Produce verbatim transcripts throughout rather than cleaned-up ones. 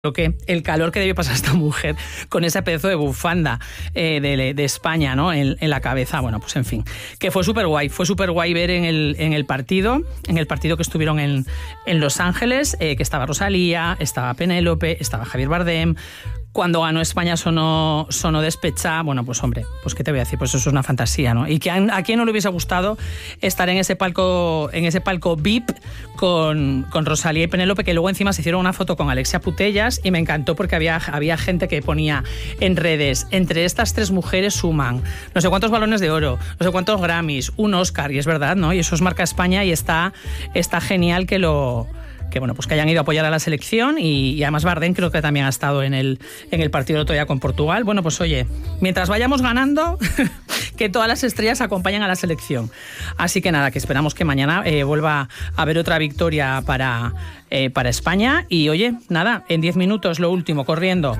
Lo que el calor que debió pasar esta mujer con ese pedazo de bufanda eh, de, de España, ¿no? En, en la cabeza. Bueno, pues en fin, que fue súper guay, fue súper guay ver en el, en el partido, en el partido que estuvieron en, en Los Ángeles, eh, que estaba Rosalía, estaba Penélope, estaba Javier Bardem. Cuando ganó España sonó, sonó Despechá. Bueno, pues hombre, pues qué te voy a decir, pues eso es una fantasía, ¿no? Y que a, a quién no le hubiese gustado estar en ese palco, en ese palco V I P con, con Rosalía y Penélope, que luego encima se hicieron una foto con Alexia Putellas y me encantó porque había, había gente que ponía en redes, entre estas tres mujeres suman no sé cuántos balones de oro, no sé cuántos Grammys, un Oscar, y es verdad, ¿no? Y eso es marca España y está, está genial que lo... que bueno, pues que hayan ido a apoyar a la selección y, y además Bardem creo que también ha estado en el, en el partido del otro día con Portugal. Bueno, pues oye, mientras vayamos ganando, que todas las estrellas acompañen a la selección. Así que nada, que esperamos que mañana eh, vuelva a haber otra victoria para, eh, para España. Y oye, nada, en diez minutos lo último, corriendo.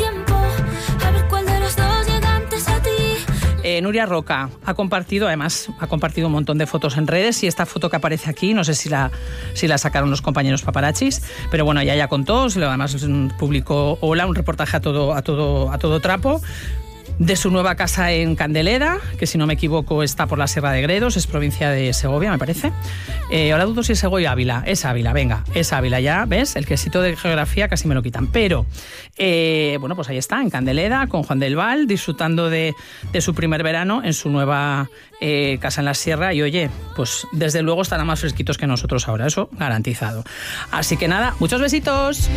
Eh, Nuria Roca ha compartido, además, ha compartido un montón de fotos en redes y esta foto que aparece aquí, no sé si la, si la sacaron los compañeros paparazzis, pero bueno, ella ya contó, además publicó Hola, un reportaje a todo, a todo, a todo trapo, de su nueva casa en Candelera, que si no me equivoco está por la Sierra de Gredos, es provincia de Segovia, me parece. Eh, ahora dudo si es Segovia o Ávila. Es Ávila, venga, es Ávila, ya, ¿ves? El quesito de geografía casi me lo quitan. Pero, eh, bueno, pues ahí está, en Candelera, con Juan del Val, disfrutando de, de su primer verano en su nueva eh, casa en la Sierra. Y oye, pues desde luego estarán más fresquitos que nosotros ahora, eso garantizado. Así que nada, muchos besitos.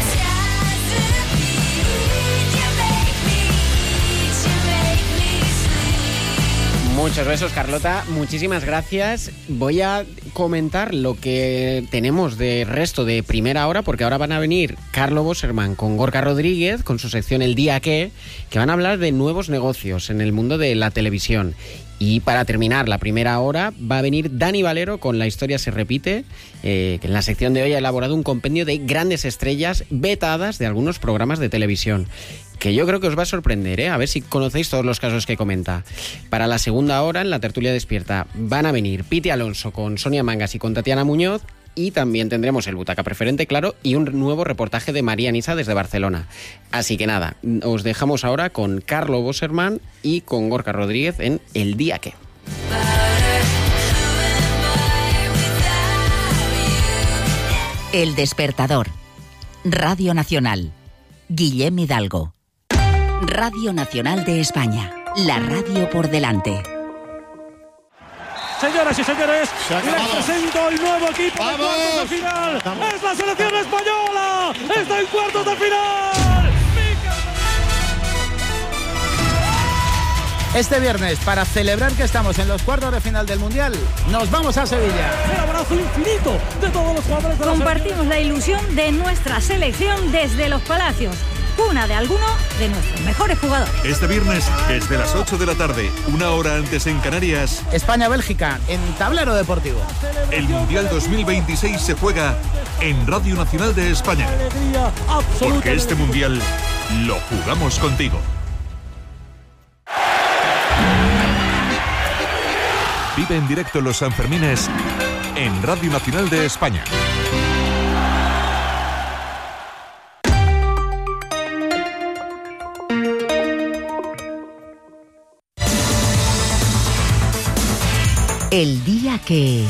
Muchos besos, Carlota. Muchísimas gracias. Voy a comentar lo que tenemos de resto de primera hora, porque ahora van a venir Carlo Bosserman con Gorka Rodríguez, con su sección El Día Que, que van a hablar de nuevos negocios en el mundo de la televisión. Y para terminar la primera hora va a venir Dani Valero con La Historia se repite, eh, que en la sección de hoy ha elaborado un compendio de grandes estrellas vetadas de algunos programas de televisión, que yo creo que os va a sorprender, ¿eh? A ver si conocéis todos los casos que comenta. Para la segunda hora, en la tertulia despierta, van a venir Piti Alonso con Sonia Mangas y con Tatiana Muñoz, y también tendremos el Butaca Preferente, claro, y un nuevo reportaje de María Nisa desde Barcelona. Así que nada, os dejamos ahora con Carlo Bosserman y con Gorka Rodríguez en El Día Que. El Despertador. Radio Nacional. Guillem Hidalgo. Radio Nacional de España. La radio por delante. Señoras y señores, les presento el nuevo equipo de cuartos de final. ¡Vamos! ¡Es la selección española! ¡Está en cuartos de final! Este viernes, para celebrar que estamos en los cuartos de final del Mundial, nos vamos a Sevilla. El abrazo infinito de todos los jugadores de la Compartimos la ilusión de nuestra selección desde Los Palacios, cuna de alguno de nuestros mejores jugadores. Este viernes, desde las ocho de la tarde, una hora antes en Canarias, España-Bélgica, en Tablero Deportivo. El Mundial dos mil veintiséis se juega en Radio Nacional de España. Porque este Mundial lo jugamos contigo. Vive en directo los Sanfermines en Radio Nacional de España. El Día Que...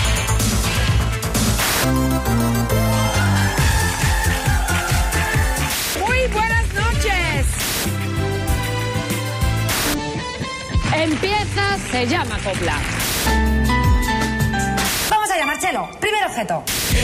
Muy buenas noches. Empieza, se llama copla. Vamos allá, Marcelo. Primer objeto.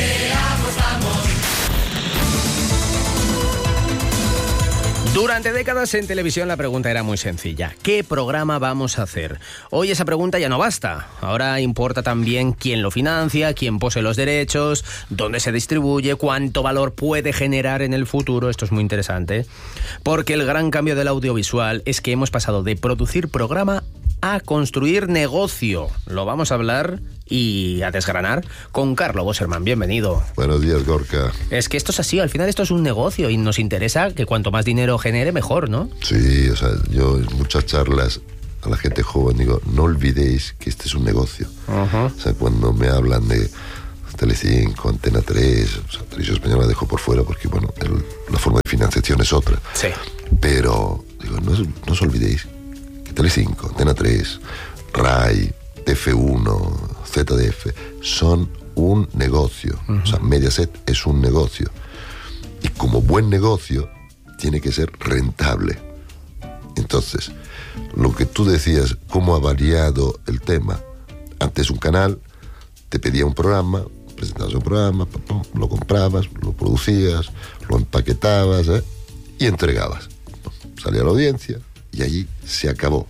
Durante décadas en televisión la pregunta era muy sencilla. ¿Qué programa vamos a hacer? Hoy esa pregunta ya no basta. Ahora importa también quién lo financia, quién posee los derechos, dónde se distribuye, cuánto valor puede generar en el futuro. Esto es muy interesante. Porque el gran cambio del audiovisual es que hemos pasado de producir programa a construir negocio. Lo vamos a hablar y a desgranar con Carlo Bosserman. Bienvenido. Buenos días, Gorka. Es que esto es así, al final esto es un negocio y nos interesa que cuanto más dinero genere, mejor, ¿no? Sí, o sea, yo en muchas charlas a la gente joven digo, no olvidéis que este es un negocio. Uh-huh. O sea, cuando me hablan de Telecinco, Antena tres, o sea, Televisión Española la dejo por fuera porque, bueno, el, la forma de financiación es otra. Sí. Pero, digo, no, no os olvidéis que Telecinco, Antena tres, RAI, T F uno, Z D F, son un negocio. Uh-huh. O sea, Mediaset es un negocio. Y como buen negocio, tiene que ser rentable. Entonces, lo que tú decías, cómo ha variado el tema. Antes un canal te pedía un programa, presentabas un programa, lo comprabas, lo producías, lo empaquetabas, ¿eh? y entregabas. Salía a la audiencia y allí se acabó.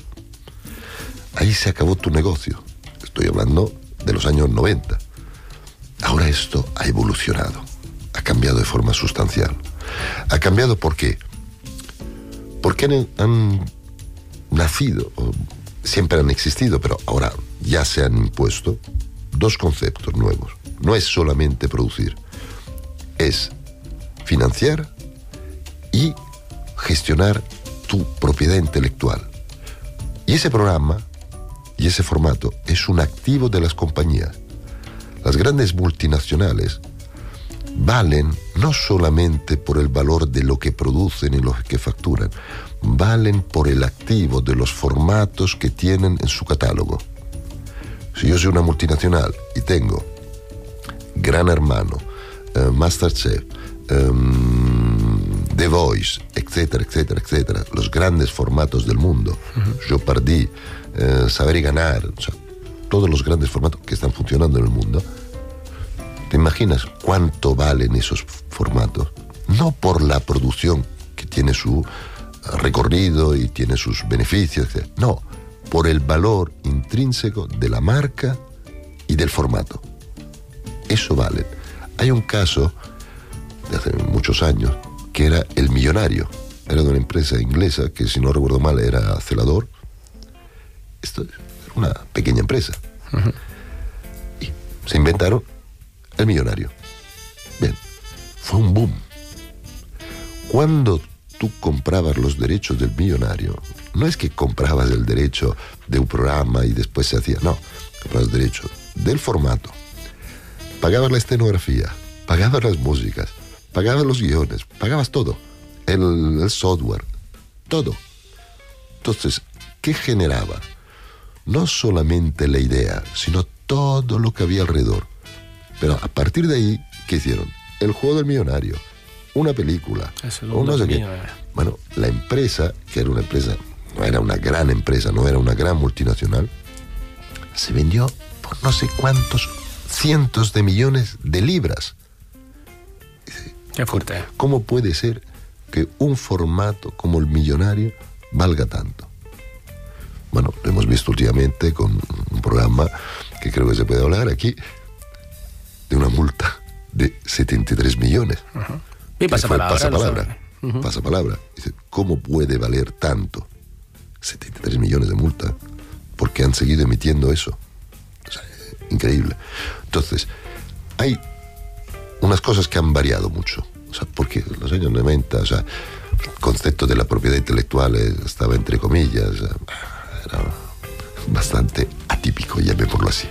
Ahí se acabó tu negocio. Estoy hablando de los años noventa. Ahora esto ha evolucionado, ha cambiado de forma sustancial. ¿Ha cambiado por qué? Porque han, han nacido, siempre han existido, pero ahora ya se han impuesto dos conceptos nuevos. No es solamente producir, es financiar y gestionar tu propiedad intelectual. Y ese programa y ese formato es un activo de las compañías. Las grandes multinacionales valen no solamente por el valor de lo que producen y lo que facturan, valen por el activo de los formatos que tienen en su catálogo. Si yo soy una multinacional y tengo Gran Hermano, eh, Masterchef, eh, The Voice, etcétera, etcétera, etcétera, los grandes formatos del mundo, uh-huh. Jeopardy, eh, Saber y Ganar, o sea, todos los grandes formatos que están funcionando en el mundo, ¿te imaginas cuánto valen esos formatos? No por la producción, que tiene su recorrido y tiene sus beneficios, etcétera. No, por el valor intrínseco de la marca y del formato. Eso vale. Hay un caso de hace muchos años que era El Millonario. Era de una empresa inglesa que, si no recuerdo mal, era celador. Esto era una pequeña empresa. Uh-huh. Y se inventaron El Millonario. Bien, fue un boom. Cuando tú comprabas los derechos del Millonario, no es que comprabas el derecho de un programa y después se hacía, no, comprabas el derecho del formato, pagabas la escenografía, pagabas las músicas, pagabas los guiones, pagabas todo, el, el software, todo. Entonces, ¿qué generaba? No solamente la idea, sino todo lo que había alrededor. Pero a partir de ahí, ¿qué hicieron? El Juego del Millonario, una película, o no sé qué. Bueno, la empresa, que era una empresa, no era una gran empresa, no era una gran multinacional, se vendió por no sé cuántos cientos de millones de libras. Qué fuerte. ¿Cómo puede ser que un formato como El Millonario valga tanto? Bueno, lo hemos visto últimamente con un programa que creo que se puede hablar aquí, de una multa de setenta y tres millones. Uh-huh. Y pasa palabra. Pasa palabra. Uh-huh. Pasa palabra. Dice, ¿cómo puede valer tanto? setenta y tres millones de multa. Porque han seguido emitiendo eso. O sea, increíble. Entonces, hay unas cosas que han variado mucho. O sea, porque en los años noventa, o sea, el concepto de la propiedad intelectual estaba entre comillas, era bastante atípico, llamémoslo así.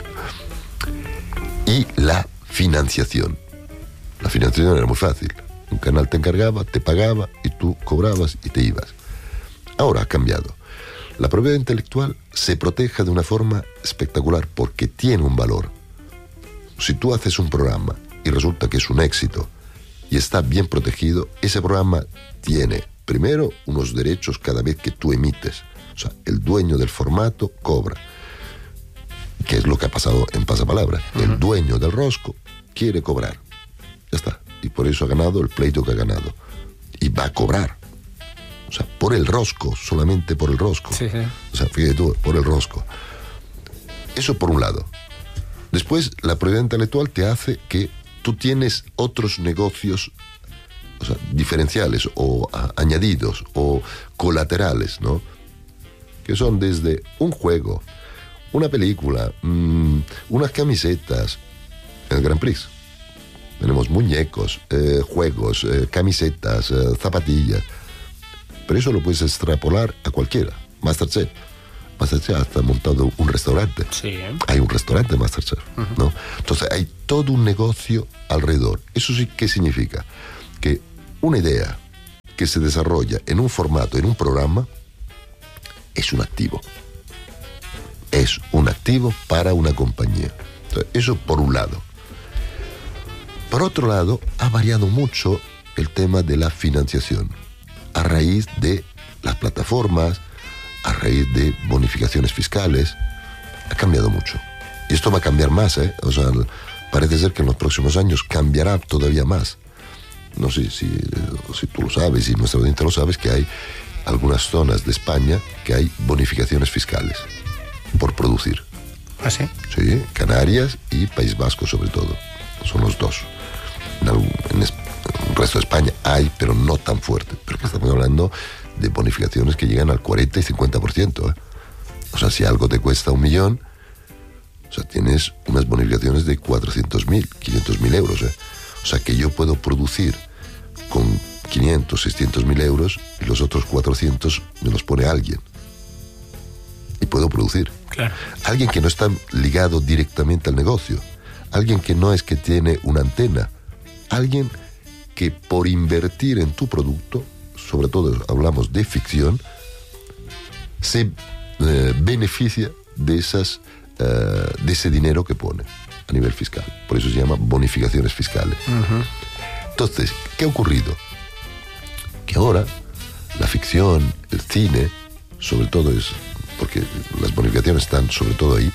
Y la financiación. La financiación era muy fácil. Un canal te encargaba, te pagaba y tú cobrabas y te ibas. Ahora ha cambiado. La propiedad intelectual se protege de una forma espectacular porque tiene un valor. Si tú haces un programa y resulta que es un éxito y está bien protegido, ese programa tiene, primero, unos derechos cada vez que tú emites. O sea, el dueño del formato cobra. Que es lo que ha pasado en Pasapalabra. Uh-huh. El dueño del rosco quiere cobrar. Ya está. Y por eso ha ganado el pleito que ha ganado. Y va a cobrar. O sea, por el rosco, solamente por el rosco. Sí, sí. O sea, fíjate tú, por el rosco. Eso por un lado. Después, la propiedad intelectual te hace que tú tienes otros negocios, o sea, diferenciales o a, añadidos o colaterales, ¿no? Que son desde un juego, una película, mmm, unas camisetas, el Grand Prix. Tenemos muñecos, eh, juegos, eh, camisetas, eh, zapatillas. Pero eso lo puedes extrapolar a cualquiera. Masterchef. Masterchef hasta montado un restaurante. Sí, ¿eh? Hay un restaurante Masterchef, uh-huh. ¿no? Entonces hay todo un negocio alrededor. Eso sí, ¿qué significa? Que una idea que se desarrolla en un formato, en un programa, es un activo. Es un activo para una compañía. Entonces, eso por un lado. Por otro lado, ha variado mucho el tema de la financiación a raíz de las plataformas, a raíz de bonificaciones fiscales. Ha cambiado mucho. Y esto va a cambiar más, ¿eh? O sea, parece ser que en los próximos años cambiará todavía más. No sé si, si tú lo sabes y nuestra audiencia lo sabes, que hay algunas zonas de España que hay bonificaciones fiscales por producir. ¿Ah, sí? Sí, Canarias y País Vasco sobre todo. Son los dos. En, algún, en, es, en el resto de España hay, pero no tan fuerte. Porque estamos hablando de bonificaciones que llegan al cuarenta y cincuenta por ciento. ¿eh? O sea, si algo te cuesta un millón, o sea, tienes unas bonificaciones de cuatrocientos mil, quinientos mil euros. ¿eh? O sea, que yo puedo producir con quinientos, seiscientos mil euros y los otros cuatrocientos me los pone alguien. Y puedo producir. Claro. Alguien que no está ligado directamente al negocio. Alguien que no es que tiene una antena. Alguien que por invertir en tu producto, sobre todo hablamos de ficción, se eh, beneficia de, esas, eh, de ese dinero que pone a nivel fiscal. Por eso se llama bonificaciones fiscales. Uh-huh. Entonces, ¿qué ha ocurrido? Que ahora la ficción, el cine, sobre todo es, porque las bonificaciones están sobre todo ahí,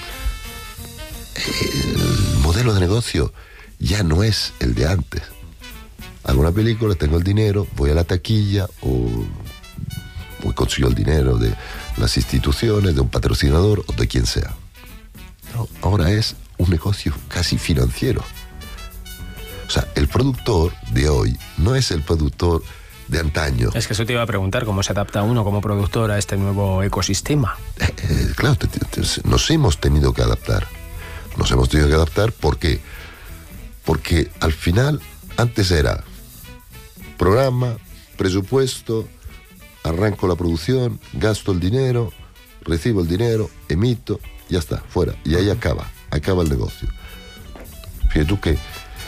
el modelo de negocio ya no es el de antes. Hago una película, tengo el dinero, voy a la taquilla o, o consigo el dinero de las instituciones, de un patrocinador o de quien sea. No, ahora es un negocio casi financiero. O sea, el productor de hoy no es el productor de antaño. Es que eso te iba a preguntar, ¿cómo se adapta uno como productor a este nuevo ecosistema? Eh, eh, claro, te, te, nos hemos tenido que adaptar. Nos hemos tenido que adaptar, ¿por qué? Porque al final, antes era programa, presupuesto, arranco la producción, gasto el dinero, recibo el dinero, emito, ya está, fuera. Y ahí acaba, acaba el negocio. Fíjate tú que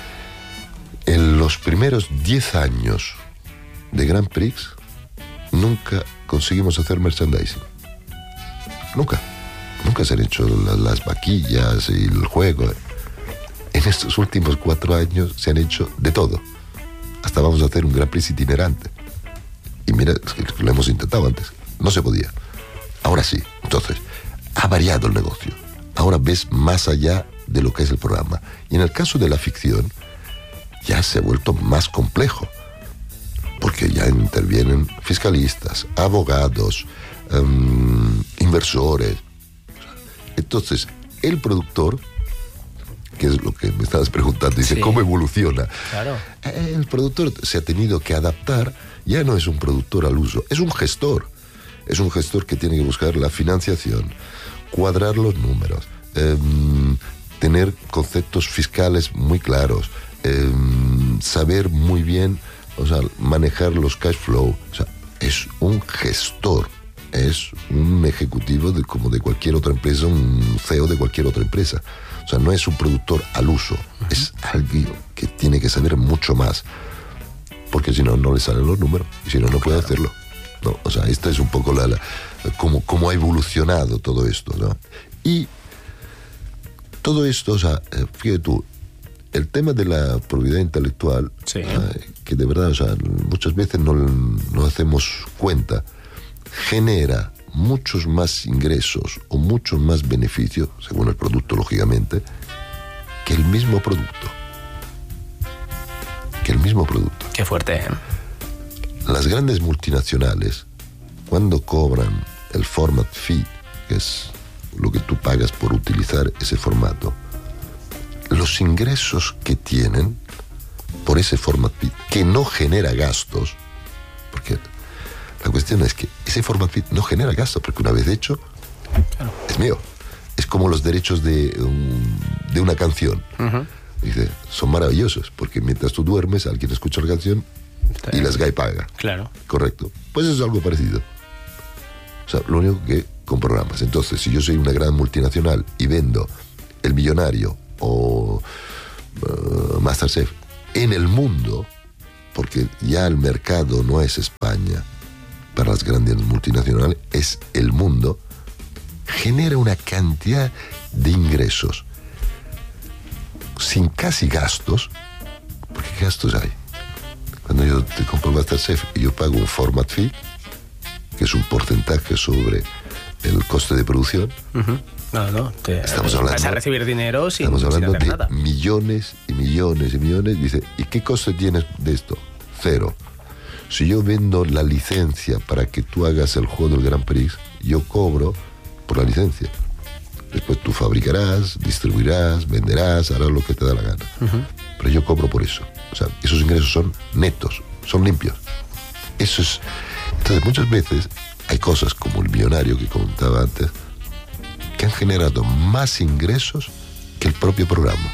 en los primeros diez años de Grand Prix nunca conseguimos hacer merchandising. Nunca. Nunca se han hecho la, las vaquillas y el juego. En estos últimos cuatro años se han hecho de todo. Hasta vamos a hacer un Grand Prix itinerante. Y mira, lo hemos intentado antes. No se podía. Ahora sí. Entonces, ha variado el negocio. Ahora ves más allá de lo que es el programa. Y en el caso de la ficción, ya se ha vuelto más complejo. Porque ya intervienen fiscalistas, abogados, um, inversores. Entonces, el productor, que es lo que me estabas preguntando, dice, sí. ¿Cómo evoluciona? Claro. El productor se ha tenido que adaptar, ya no es un productor al uso, es un gestor. Es un gestor que tiene que buscar la financiación, cuadrar los números, eh, tener conceptos fiscales muy claros, eh, saber muy bien, o sea, manejar los cash flow. O sea, es un gestor. Es un ejecutivo de, como de cualquier otra empresa, un C E O de cualquier otra empresa. O sea, no es un productor al uso, uh-huh. Es alguien que tiene que saber mucho más, porque si no, no le salen los números, y si no, no puede hacerlo. No, o sea, esta es un poco la, la cómo, cómo ha evolucionado todo esto, ¿no? Y todo esto, o sea, fíjate tú, el tema de la propiedad intelectual, sí. eh, que de verdad, o sea, muchas veces no, no hacemos cuenta, genera muchos más ingresos o muchos más beneficios, según el producto, lógicamente, que el mismo producto. Que el mismo producto. Qué fuerte, ¿eh? Las grandes multinacionales, cuando cobran el format fee, que es lo que tú pagas por utilizar ese formato, los ingresos que tienen por ese format fee, que no genera gastos, porque la cuestión es que ese format fee no genera gastos, porque una vez hecho, claro, es mío. Es como los derechos de, un, de una canción. Uh-huh. Dice, son maravillosos, porque mientras tú duermes, alguien escucha la canción y la S G A E paga. Claro. Correcto. Pues eso es algo parecido. O sea, lo único que con programas. Entonces, si yo soy una gran multinacional y vendo El Millonario o uh, MasterChef en el mundo, porque ya el mercado no es España para las grandes multinacionales, es el mundo, genera una cantidad de ingresos sin casi gastos, porque ¿qué gastos hay? Cuando yo te compro MasterChef y yo pago un format fee, que es un porcentaje sobre el coste de producción. Uh-huh. No, no, te, estamos hablando, vas a recibir dinero sin, estamos hablando sin hacer de nada. millones y millones y millones. Dice, ¿y qué coste tienes de esto? Cero. Si yo vendo la licencia para que tú hagas el juego del Grand Prix, yo cobro por la licencia. Después tú fabricarás, distribuirás, venderás, harás lo que te da la gana. Uh-huh. Pero yo cobro por eso. O sea, esos ingresos son netos, son limpios. Eso es... Entonces, muchas veces hay cosas como El Millonario que comentaba antes, que han generado más ingresos que el propio programa.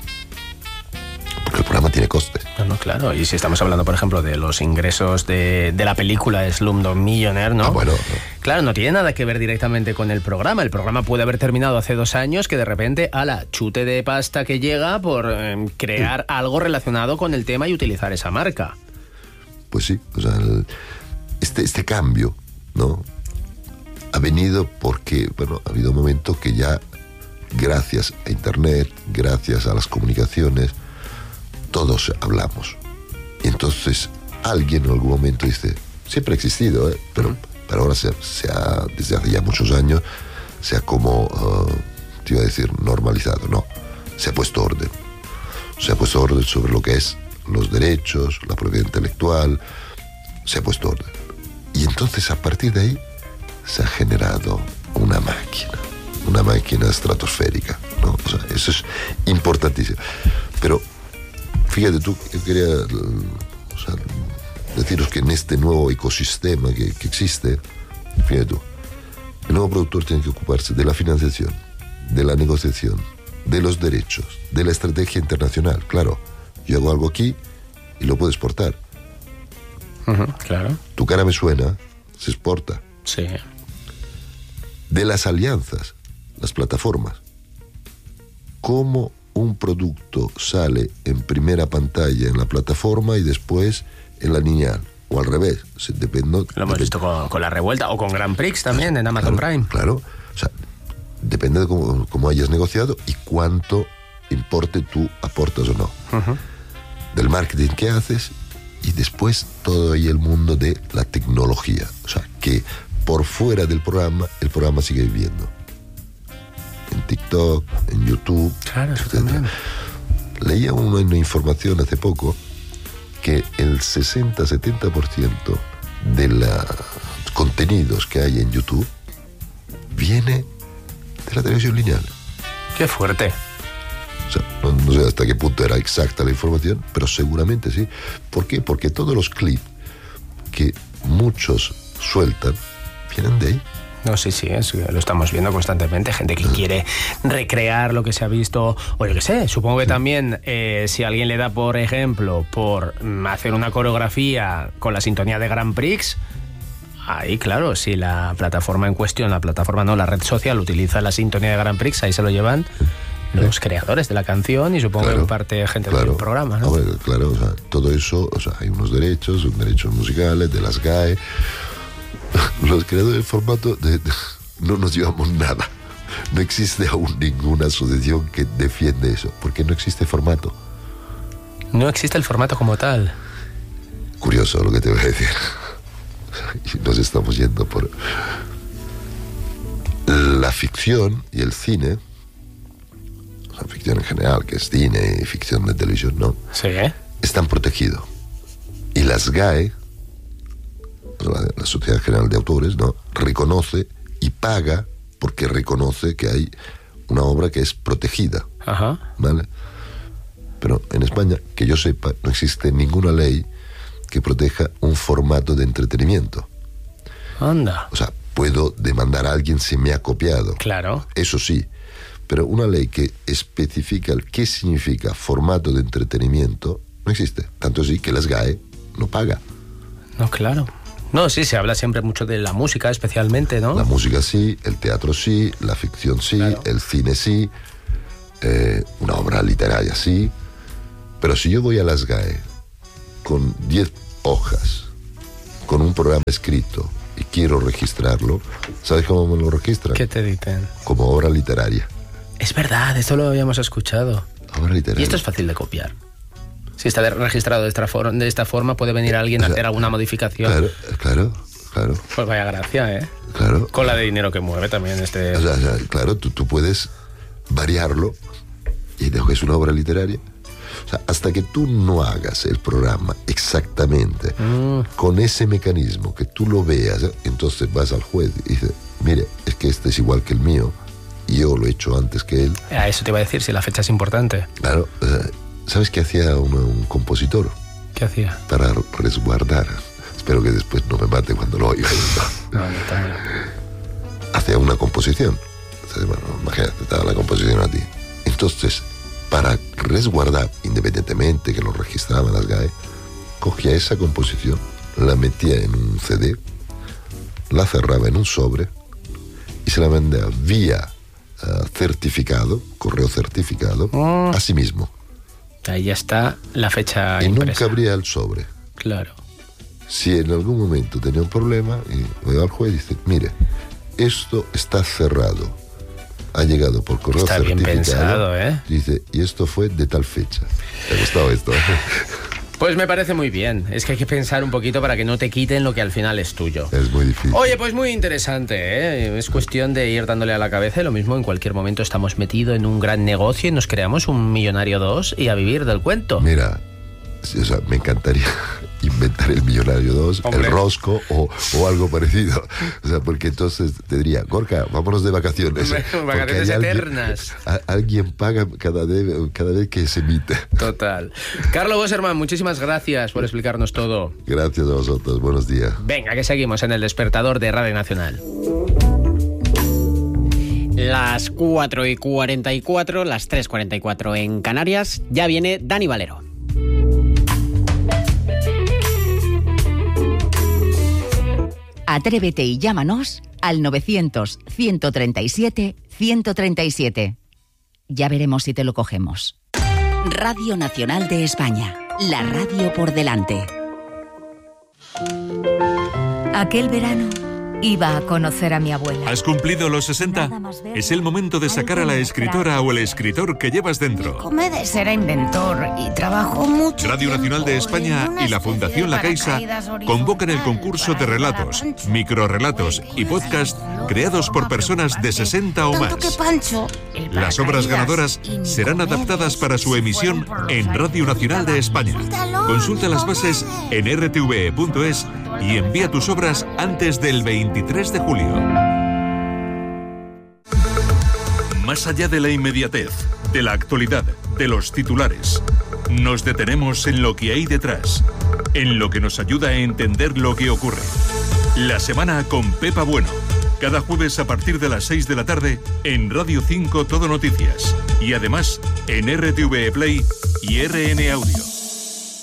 Porque el programa tiene costes. No, no, claro. Y si estamos hablando, por ejemplo, de los ingresos de, de la película Slumdog Millionaire, ¿no? Ah, bueno. No. Claro, no tiene nada que ver directamente con el programa. El programa puede haber terminado hace dos años que de repente, ala, chute de pasta que llega por eh, crear sí. algo relacionado con el tema y utilizar esa marca. Pues sí, o sea, el, este, este cambio, ¿no? Ha venido porque, bueno, ha habido momentos que ya, gracias a Internet, gracias a las comunicaciones, todos hablamos. Y entonces alguien en algún momento dice, siempre ha existido, ¿eh? pero, uh-huh. pero ahora se, se ha, desde hace ya muchos años, se ha como, uh, te iba a decir, normalizado. No, se ha puesto orden. Se ha puesto orden sobre lo que es los derechos, la propiedad intelectual, se ha puesto orden. Y entonces a partir de ahí se ha generado una máquina, una máquina estratosférica, ¿no? O sea, eso es importantísimo. Pero fíjate tú, yo quería o sea, deciros que en este nuevo ecosistema que, que existe, fíjate tú, el nuevo productor tiene que ocuparse de la financiación, de la negociación, de los derechos, de la estrategia internacional. Claro, yo hago algo aquí y lo puedo exportar. Uh-huh, claro. Tu cara me suena, se exporta. Sí. De las alianzas, las plataformas. ¿Cómo un producto sale en primera pantalla en la plataforma y después en la lineal? O al revés, se, depende, lo hemos depende. visto con, con La Revuelta o con Grand Prix también en Amazon claro, Prime. Claro, o sea, depende de cómo, cómo hayas negociado y cuánto importe tú aportas o no. Uh-huh. Del marketing que haces y después todo ahí el mundo de la tecnología. O sea, que por fuera del programa, el programa sigue viviendo. En TikTok, en YouTube. Claro, eso también. Leía una, una información hace poco que el sesenta a setenta por ciento de los contenidos que hay en YouTube viene de la televisión lineal. ¡Qué fuerte! O sea, no, no sé hasta qué punto era exacta la información, pero seguramente sí. ¿Por qué? Porque todos los clips que muchos sueltan vienen de ahí. No, sí, sí, es, lo estamos viendo constantemente. Gente que quiere recrear lo que se ha visto, o yo qué sé, supongo que también eh, si alguien le da, por ejemplo, por hacer una coreografía con la sintonía de Grand Prix, ahí, claro, si la plataforma en cuestión, la plataforma no, la red social utiliza la sintonía de Grand Prix, ahí se lo llevan los creadores de la canción y supongo claro, que en parte gente claro, del programa, ¿no? Ver, claro, o sea, todo eso, o sea, hay unos derechos, unos derechos musicales, de las G A E. Los creadores del formato de, de, no nos llevamos nada. No existe aún ninguna asociación que defiende eso, porque no existe formato. No existe el formato como tal. Curioso lo que te voy a decir. Nos estamos yendo por... La ficción y el cine, la ficción en general, que es cine y ficción de televisión, ¿no? Sí, ¿eh? Están protegidos. Y las G A E, la, la Sociedad General de Autores, ¿no?, reconoce y paga porque reconoce que hay una obra que es protegida. Ajá. ¿Vale? Pero en España, que yo sepa, no existe ninguna ley que proteja un formato de entretenimiento. Anda. O sea, puedo demandar a alguien si me ha copiado. Claro. Eso sí. Pero una ley que especifica el qué significa formato de entretenimiento no existe. Tanto así que las G A E no paga. No, claro. No, sí, se habla siempre mucho de la música, especialmente, ¿no? La música sí, el teatro sí, la ficción sí, claro. El cine sí, eh, una obra literaria sí. Pero si yo voy a las GAE con diez hojas, con un programa escrito y quiero registrarlo, ¿sabes cómo me lo registran? ¿Qué te dicen? Como obra literaria. Es verdad, esto lo habíamos escuchado. Obra literaria. Y esto es fácil de copiar. Si está registrado de esta, for- de esta forma, puede venir alguien a hacer alguna modificación. Claro, claro, claro. Pues vaya gracia, ¿eh? Claro. Con la de dinero que mueve también este... O sea, o sea, claro, tú, tú puedes variarlo y dejo que es una obra literaria. O sea, hasta que tú no hagas el programa exactamente mm. con ese mecanismo, que tú lo veas, entonces vas al juez y dices, mire, es que este es igual que el mío, y yo lo he hecho antes que él. A eso te iba a decir, si la fecha es importante. Claro, eh, ¿sabes qué hacía un, un compositor? ¿Qué hacía? Para resguardar. Espero que después no me mate cuando lo oiga. No, no está bien. Hacía una composición. Entonces, bueno, imagínate, te da la composición a ti. Entonces, para resguardar, independientemente que lo registraban las GAE, cogía esa composición, la metía en un C D, la cerraba en un sobre y se la mandaba vía uh, certificado, correo certificado, oh. a sí mismo. Ahí ya está la fecha y impresa. Nunca abría el sobre. Claro. Si en algún momento tenía un problema, y voy al juez y dice, mire, esto está cerrado, ha llegado por correo está certificado. Bien pensado, ¿eh? Dice, y esto fue de tal fecha. ¿Te ha gustado esto? Pues me parece muy bien. Es que hay que pensar un poquito para que no te quiten lo que al final es tuyo. Es muy difícil. Oye, pues muy interesante, ¿eh? Es cuestión de ir dándole a la cabeza. Lo mismo, en cualquier momento estamos metidos en un gran negocio y nos creamos un millonario dos y a vivir del cuento. Mira, o sea, me encantaría inventar el millonario dos, Hombre. el rosco o, o algo parecido. O sea, porque entonces te diría, Gorka, vámonos de vacaciones. Vacaciones eternas. Alguien, a, alguien paga cada, de, cada vez que se emite. Total. Carlos Boserman, muchísimas gracias por explicarnos todo. Gracias a vosotros, buenos días. Venga, que seguimos en el despertador de Radio Nacional. Las cuatro y cuarenta y cuatro, las tres cuarenta y cuatro en Canarias, ya viene Dani Valero. Atrévete y llámanos al novecientos, ciento treinta y siete, ciento treinta y siete. Ya veremos si te lo cogemos. Radio Nacional de España, la radio por delante. Aquel verano iba a conocer a mi abuela. ¿Has cumplido los sesenta? Es el momento de sacar a la escritora o el escritor que llevas dentro. Comedes era inventor y trabajó mucho. Radio Nacional de España y la Fundación La Caixa convocan el concurso de relatos, microrrelatos y podcast creados por personas de sesenta o más. Las obras ganadoras serán adaptadas para su emisión en Radio Nacional de España. Consulta las bases en r t v e punto es y envía tus obras antes del veintitrés de julio. Más allá de la inmediatez, de la actualidad, de los titulares, nos detenemos en lo que hay detrás, en lo que nos ayuda a entender lo que ocurre. La semana con Pepa Bueno, cada jueves a partir de las seis de la tarde en Radio cinco Todo Noticias y además en R T V E Play y R N Audio.